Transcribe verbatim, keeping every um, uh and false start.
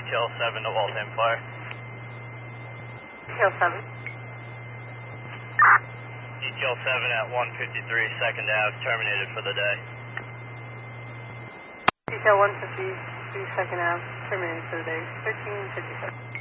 Detail seven to Waltham Fire. Detail seven. Detail seven at one fifty-three second Ave, terminated for the day. Detail one fifty-three second Ave, terminated for the day, thirteen fifty-seven.